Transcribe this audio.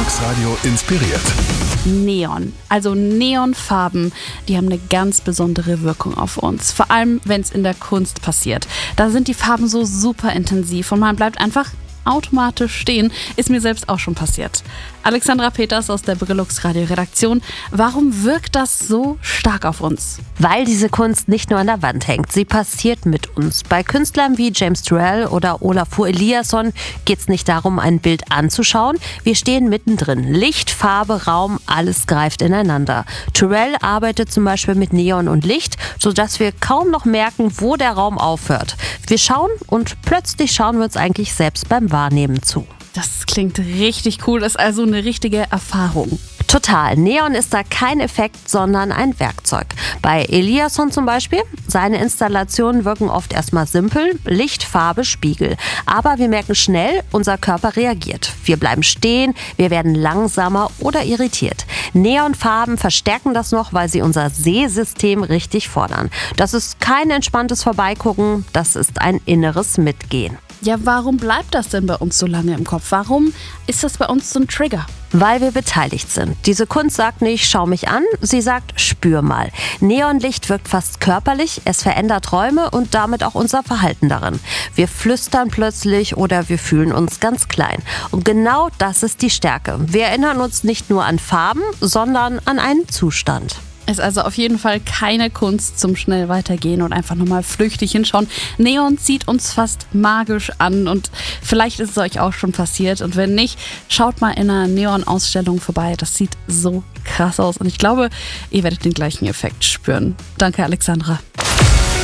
Glücksradio inspiriert. Neon, also Neonfarben, die haben eine ganz besondere Wirkung auf uns. Vor allem, wenn es in der Kunst passiert. Da sind die Farben so super intensiv und man bleibt einfach automatisch stehen. Ist mir selbst auch schon passiert. Alexandra Peters aus der Glücksradio-Redaktion. Warum wirkt das so stark auf uns? Weil diese Kunst nicht nur an der Wand hängt, sie passiert mit uns. Bei Künstlern wie James Turrell oder Olafur Eliasson geht es nicht darum, ein Bild anzuschauen. Wir stehen mittendrin. Licht, Farbe, Raum, alles greift ineinander. Turrell arbeitet zum Beispiel mit Neon und Licht, sodass wir kaum noch merken, wo der Raum aufhört. Wir schauen und plötzlich schauen wir uns eigentlich selbst beim Wahrnehmen zu. Das klingt richtig cool, ist also eine richtige Erfahrung. Total. Neon ist da kein Effekt, sondern ein Werkzeug. Bei Eliasson zum Beispiel, seine Installationen wirken oft erstmal simpel, Licht, Farbe, Spiegel. Aber wir merken schnell, unser Körper reagiert. Wir bleiben stehen, wir werden langsamer oder irritiert. Neonfarben verstärken das noch, weil sie unser Sehsystem richtig fordern. Das ist kein entspanntes Vorbeigucken, das ist ein inneres Mitgehen. Ja, warum bleibt das denn bei uns so lange im Kopf? Warum ist das bei uns so ein Trigger? Weil wir beteiligt sind. Diese Kunst sagt nicht, schau mich an, sie sagt, spür mal. Neonlicht wirkt fast körperlich, es verändert Räume und damit auch unser Verhalten darin. Wir flüstern plötzlich oder wir fühlen uns ganz klein. Und genau das ist die Stärke. Wir erinnern uns nicht nur an Farben, sondern an einen Zustand. Ist also auf jeden Fall keine Kunst zum schnell weitergehen und einfach nochmal flüchtig hinschauen. Neon zieht uns fast magisch an und vielleicht ist es euch auch schon passiert. Und wenn nicht, schaut mal in einer Neon-Ausstellung vorbei. Das sieht so krass aus und ich glaube, ihr werdet den gleichen Effekt spüren. Danke, Alexandra.